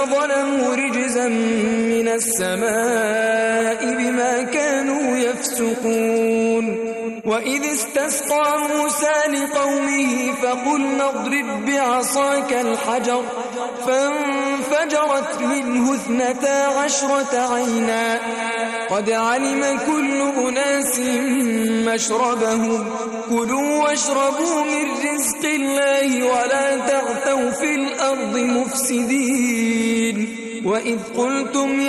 ظلموا رجزا من السماء بما كانوا يفسقون. وإذ استسقى موسى لقومه فقلنا اضرب بعصاك الحجر فانفجرت منه 12 عينا قد علم كل أناس مشربهم كلوا واشربوا من رزق الله ولا تعثوا في الأرض مفسدين. وإذ قلتم